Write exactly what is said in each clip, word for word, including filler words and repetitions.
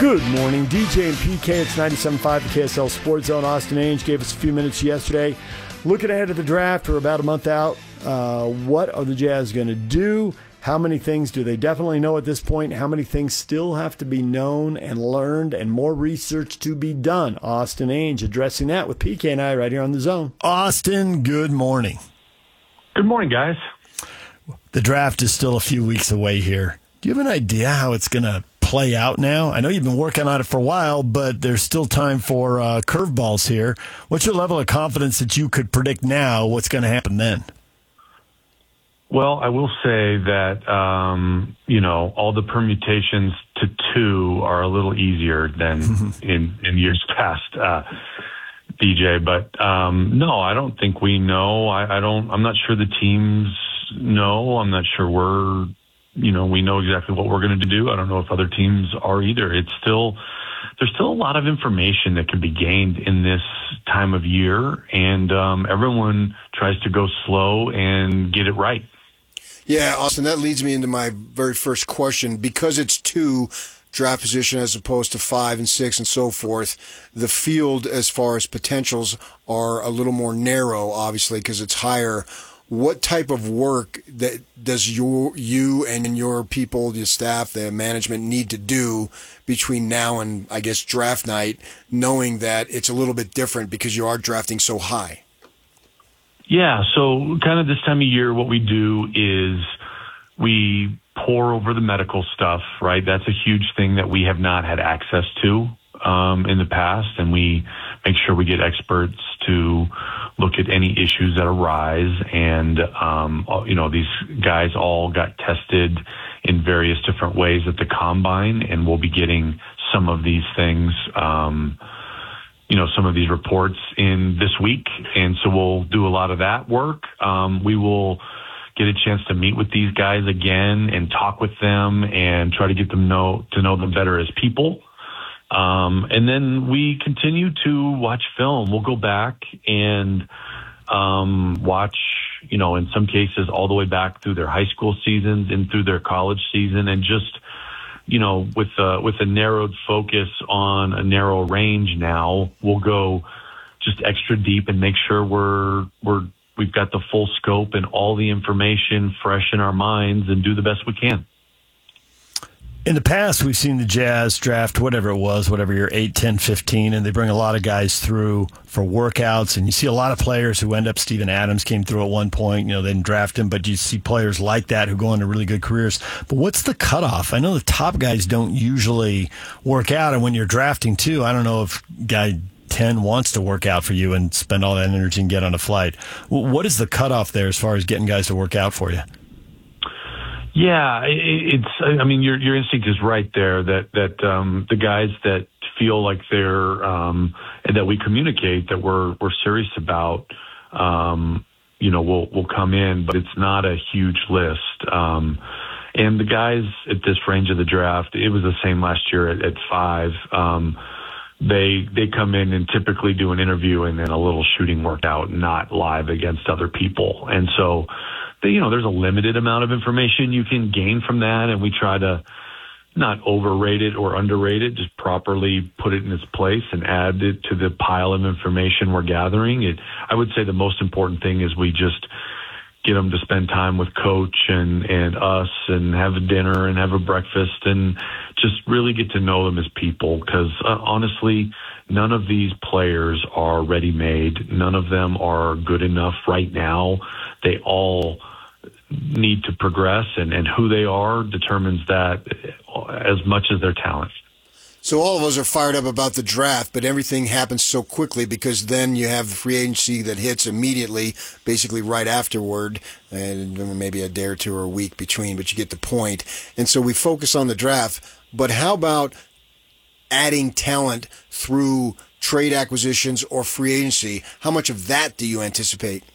Good morning, D J and P K. It's ninety-seven point five, the K S L Sports Zone. Austin Ainge gave us a few minutes yesterday. Looking ahead at the draft, we're about a month out. Uh, what are the Jazz going to do? How many things do they definitely know at this point? How many things still have to be known and learned and more research to be done? Austin Ainge addressing that with P K and I right here on The Zone. Austin, good morning. Good morning, guys. The draft is still a few weeks away here. Do you have an idea how it's going to play out now? I know you've been working on it for a while, but there's still time for uh, curveballs here. What's your level of confidence that you could predict now what's going to happen then? Well, I will say that, um, you know, all the permutations to two are a little easier than in, in years past, uh, D J. But, um, no, I don't think we know. I, I don't, I'm not sure the teams know. I'm not sure we're, you know, we know exactly what we're going to do. I don't know if other teams are either. It's still, there's still a lot of information that can be gained in this time of year. And, um, everyone tries to go slow and get it right. Yeah, Austin, that leads me into my very first question. Because it's two draft position as opposed to five and six and so forth, the field as far as potentials are a little more narrow, obviously, because it's higher. What type of work that does your, you and your people, the staff, the management need to do between now and, I guess, draft night, knowing that it's a little bit different because you are drafting so high? Yeah, so kind of this time of year, what we do is we pour over the medical stuff, right? That's a huge thing that we have not had access to um, in the past, and we make sure we get experts to look at any issues that arise. And, um, you know, these guys all got tested in various different ways at the combine, and we'll be getting some of these things um you know, some of these reports in this week. And so we'll do a lot of that work. Um, we will get a chance to meet with these guys again and talk with them and try to get them know to know them better as people. Um, and then we continue to watch film. We'll go back and um, watch, you know, in some cases all the way back through their high school seasons and through their college season, and just, you know, with uh, with a narrowed focus on a narrow range now, we'll go just extra deep and make sure we're we're we've got the full scope and all the information fresh in our minds and do the best we can. In the past, we've seen the Jazz draft whatever it was, whatever year, eight, ten, fifteen, and they bring a lot of guys through for workouts. And you see a lot of players who end up, Steven Adams came through at one point, you know, they didn't draft him, but you see players like that who go into really good careers. But what's the cutoff? I know the top guys don't usually work out, and when you're drafting too, I don't know if guy ten wants to work out for you and spend all that energy and get on a flight. What is the cutoff there as far as getting guys to work out for you? Yeah, it's, I mean, your your instinct is right there that, that um, the guys that feel like they're, um, and that we communicate that we're, we're serious about, um, you know, will, will come in, but it's not a huge list. Um, and the guys at this range of the draft, it was the same last year at, at five. Um, they, they come in and typically do an interview and then a little shooting workout, not live against other people. And so, you know, there's a limited amount of information you can gain from that, and we try to not overrate it or underrate it, just properly put it in its place and add it to the pile of information we're gathering. It, I would say the most important thing is we just get them to spend time with coach and, and us and have a dinner and have a breakfast and just really get to know them as people. Because uh, honestly, none of these players are ready-made. None of them are good enough right now. They all need to progress, and, and who they are determines that as much as their talent. So all of us are fired up about the draft, but everything happens so quickly because then you have the free agency that hits immediately, basically right afterward, and maybe a day or two or a week between, but you get the point. And so we focus on the draft, but how about adding talent through trade acquisitions or free agency? How much of that do you anticipate?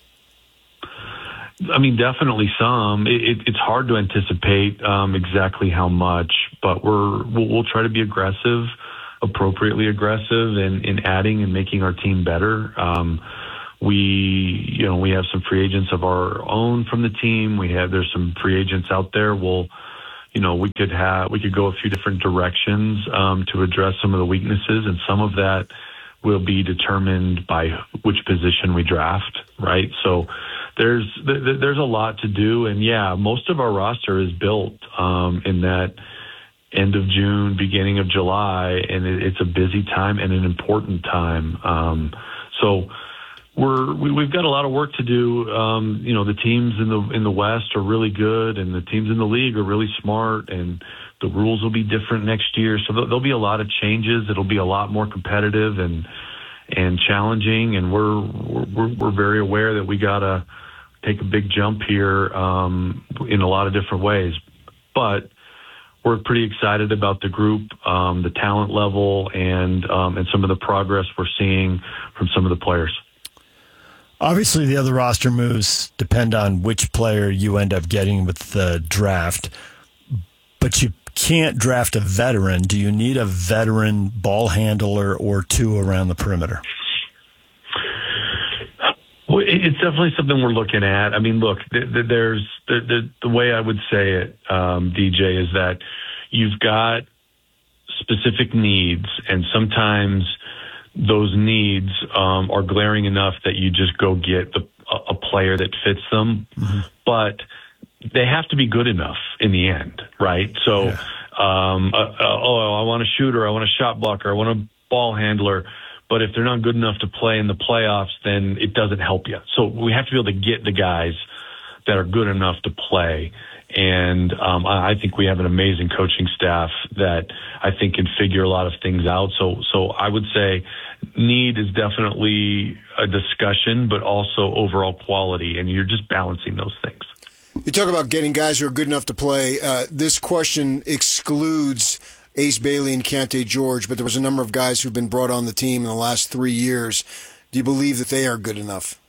I mean, definitely some. It, it, it's hard to anticipate um, exactly how much, but we're we'll, we'll try to be aggressive, appropriately aggressive, in, in adding and making our team better. Um, we, you know, we have some free agents of our own from the team. We have there's some free agents out there. We'll you know, we could have we could go a few different directions um, to address some of the weaknesses, and some of that will be determined by which position we draft, right? So there's there's a lot to do, and yeah, most of our roster is built um, in that end of June, beginning of July, and it, it's a busy time and an important time. Um, so we're we, we've got a lot of work to do. Um, you know, the teams in the in the West are really good, and the teams in the league are really smart, and the rules will be different next year. So there'll be a lot of changes. It'll be a lot more competitive and and challenging, and we're we're we're very aware that we gotta take a big jump here um, in a lot of different ways, but we're pretty excited about the group, um, the talent level, and um, and some of the progress we're seeing from some of the players. Obviously, the other roster moves depend on which player you end up getting with the draft, but you can't draft a veteran. Do you need a veteran ball handler or two around the perimeter? Well, it's definitely something we're looking at. I mean, look, there's the, the, the way I would say it, um, D J, is that you've got specific needs, and sometimes those needs um, are glaring enough that you just go get the, a player that fits them. Mm-hmm. But they have to be good enough in the end, right? So, yeah. um, uh, uh, oh, I want a shooter, I want a shot blocker, I want a ball handler. But if they're not good enough to play in the playoffs, then it doesn't help you. So we have to be able to get the guys that are good enough to play. And um, I think we have an amazing coaching staff that I think can figure a lot of things out. So, so I would say need is definitely a discussion, but also overall quality. And you're just balancing those things. You talk about getting guys who are good enough to play. Uh, this question excludes Ace Bailey and Keyonte George, but there was a number of guys who've been brought on the team in the last three years. Do you believe that they are good enough?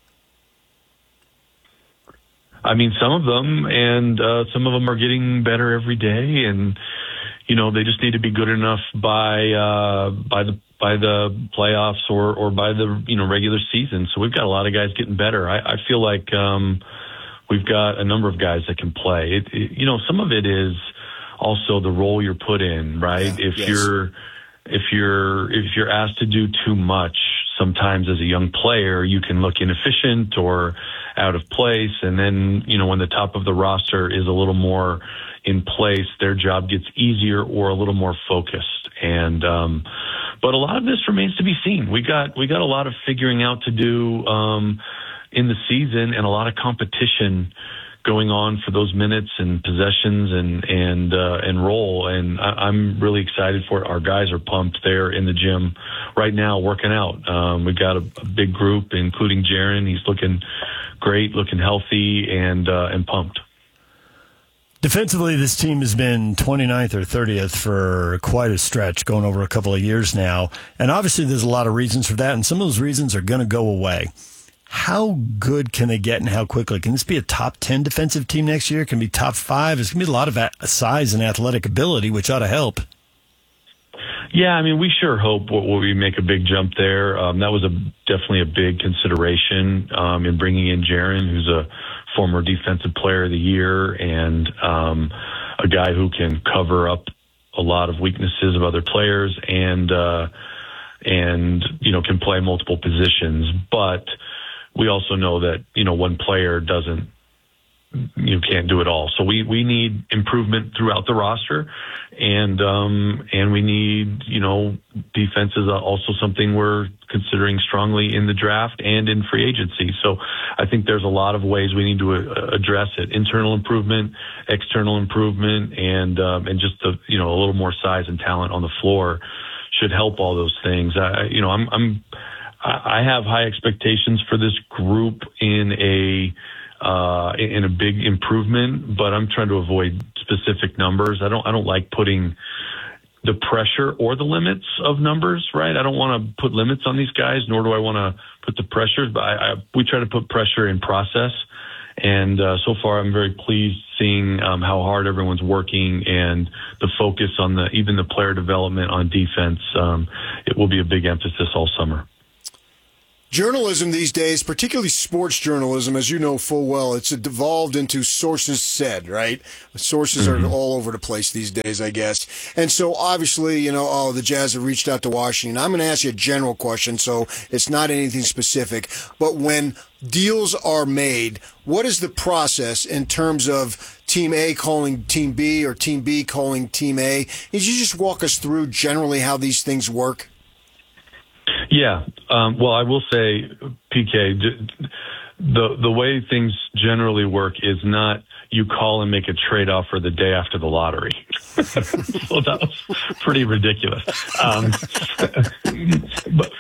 I mean, some of them, and uh, some of them are getting better every day, and you know they just need to be good enough by uh, by the by the playoffs or or by the you know regular season. So we've got a lot of guys getting better. I, I feel like um, we've got a number of guys that can play. It, it, you know, some of it is also the role you're put in, right? Yeah, if yes. you're if you're if you're asked to do too much, sometimes as a young player, you can look inefficient or out of place. And then, you know, when the top of the roster is a little more in place, their job gets easier or a little more focused. And, um, but a lot of this remains to be seen. We got, we got a lot of figuring out to do, um, in the season, and a lot of competition going on for those minutes and possessions and and uh, and role. And I, I'm really excited for it. Our guys are pumped there in the gym right now working out. Um, we've got a, a big group, including Jaren. He's looking great, looking healthy, and uh, and pumped. Defensively, this team has been twenty-ninth or thirtieth for quite a stretch, going over a couple of years now. And obviously there's a lot of reasons for that, and some of those reasons are going to go away. How good can they get, and how quickly? Can this be a top ten defensive team next year? Can it be top five? It's going to be a lot of size and athletic ability, which ought to help. Yeah, I mean, we sure hope we make a big jump there. Um, that was a definitely a big consideration um, in bringing in Jaren, who's a former defensive player of the year and um, a guy who can cover up a lot of weaknesses of other players and, uh, and you know, can play multiple positions. But we also know that, you know, one player doesn't, you can't do it all. So we, we need improvement throughout the roster, and, um, and we need, you know, defense is also something we're considering strongly in the draft and in free agency. So I think there's a lot of ways we need to uh, address it: internal improvement, external improvement, and, um, and just the, you know, a little more size and talent on the floor should help all those things. I, you know, I'm, I'm, I have high expectations for this group in a uh, in a big improvement, but I'm trying to avoid specific numbers. I don't I don't like putting the pressure or the limits of numbers, right? I don't want to put limits on these guys, nor do I want to put the pressure. But I, I, we try to put pressure in process, and uh, so far I'm very pleased seeing um, how hard everyone's working and the focus on the even the player development on defense. Um, it will be a big emphasis all summer. Journalism these days, particularly sports journalism, as you know full well, it's devolved into sources said, right? Sources mm-hmm. are all over the place these days, I guess. And so obviously, you know, oh, the Jazz have reached out to Washington. I'm going to ask you a general question, so it's not anything specific. But when deals are made, what is the process in terms of Team A calling Team B or Team B calling Team A? Could you just walk us through generally how these things work? Yeah. Um, well, I will say, P K, the the way things generally work is not you call and make a trade offer the day after the lottery. So that was pretty ridiculous. Um, but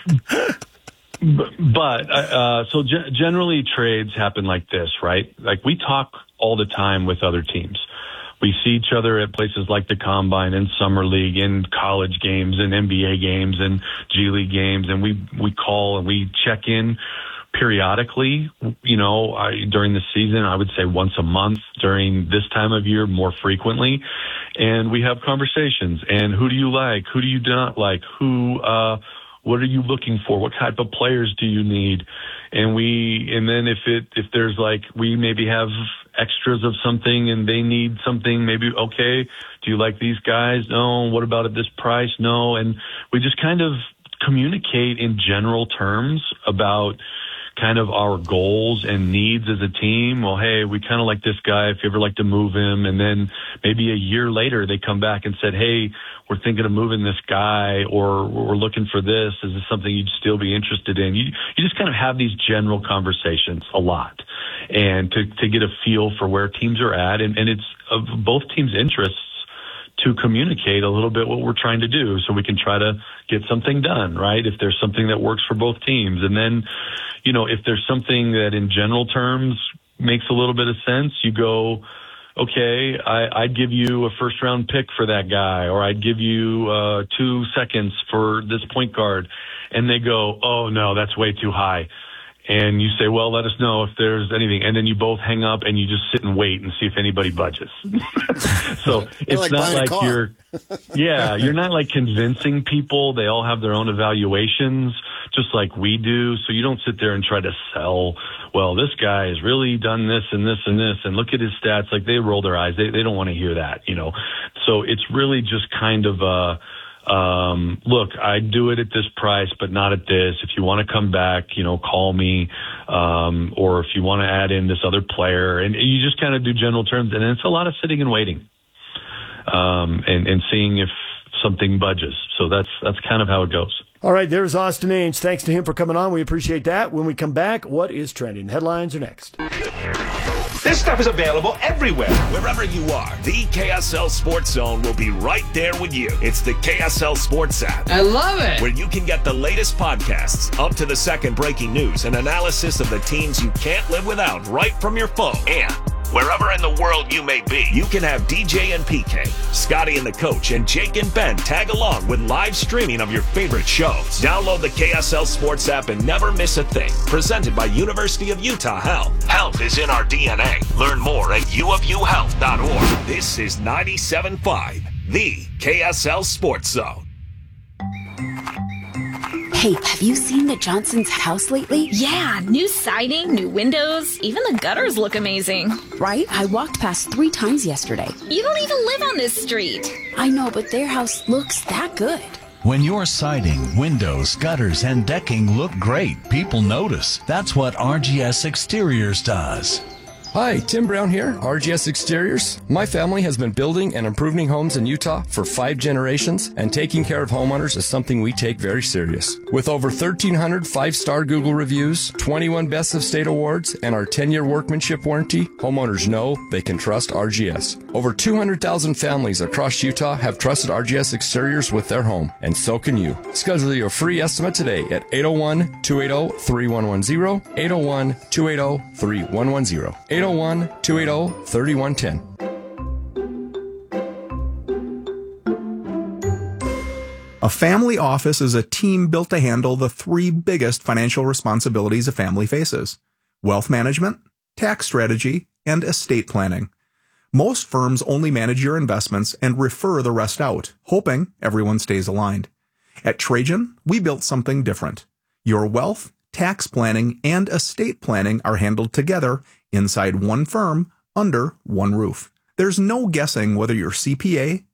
but, but uh, so ge- generally trades happen like this, right? Like we talk all the time with other teams. We see each other at places like the Combine and Summer League and college games and N B A games and G League games. And we, we call and we check in periodically, you know, I, during the season, I would say once a month. During this time of year, more frequently. And we have conversations. And who do you like? Who do you not like? Who, uh, what are you looking for? What type of players do you need? And we, and then if it, if there's like, we maybe have extras of something and they need something, maybe, okay, do you like these guys? No. What about at this price? No. And we just kind of communicate in general terms about kind of our goals and needs as a team. Well, hey, we kind of like this guy if you ever like to move him. And then maybe a year later they come back and said, hey, we're thinking of moving this guy, or we're looking for this. Is this something you'd still be interested in? You, you just kind of have these general conversations a lot, and to, to get a feel for where teams are at. And, and it's of both teams' interests to communicate a little bit what we're trying to do so we can try to get something done, right? If there's something that works for both teams. And then, you know, if there's something that in general terms makes a little bit of sense, you go, okay, I, I'd give you a first round pick for that guy, or I'd give you uh, two seconds for this point guard. And they go, oh no, that's way too high. And you say, well, let us know if there's anything. And then you both hang up and you just sit and wait and see if anybody budges. So it's like not like you're, yeah, you're not like convincing people. They all have their own evaluations, just like we do. So you don't sit there and try to sell, well, this guy has really done this and this and this, and look at his stats. Like they roll their eyes. They, they don't want to hear that, you know? So it's really just kind of, uh, Um, look, I'd do it at this price, but not at this. If you want to come back, you know, call me. Um, or if you want to add in this other player, and you just kind of do general terms. And it's a lot of sitting and waiting, um, and, and seeing if something budges. So that's, that's kind of how it goes. All right. There's Austin Ains. Thanks to him for coming on. We appreciate that. When we come back, what is trending? Headlines are next. This stuff is available everywhere. Wherever you are, the K S L Sports Zone will be right there with you. It's the K S L Sports app. I love it. Where you can get the latest podcasts, up to the second breaking news, and analysis of the teams you can't live without right from your phone. And wherever in the world you may be, you can have D J and P K, Scotty and the Coach, and Jake and Ben tag along with live streaming of your favorite shows. Download the K S L Sports app and never miss a thing. Presented by University of Utah Health. Health is in our D N A. Learn more at u of u health dot org. This is ninety-seven point five, the K S L Sports Zone. Hey, have you seen the Johnson's house lately? Yeah, new siding, new windows, even the gutters look amazing. Right? I walked past three times yesterday. You don't even live on this street. I know, but their house looks that good. When your siding, windows, gutters, and decking look great, people notice. That's what R G S Exteriors does. Hi, Tim Brown here, R G S Exteriors. My family has been building and improving homes in Utah for five generations, and taking care of homeowners is something we take very serious. With over thirteen hundred five-star Google reviews, twenty-one Best of State awards, and our ten-year workmanship warranty, homeowners know they can trust R G S. Over two hundred thousand families across Utah have trusted R G S Exteriors with their home, and so can you. Schedule your free estimate today at eight oh one, two eight zero, three one one zero, eight oh one, two eight zero, three one one zero. eight oh one, two eight zero, three one one zero. A family office is a team built to handle the three biggest financial responsibilities a family faces: wealth management, tax strategy, and estate planning. Most firms only manage your investments and refer the rest out, hoping everyone stays aligned. At Trajan, we built something different: your wealth, tax planning, and estate planning are handled together inside one firm under one roof. There's no guessing whether your C P A,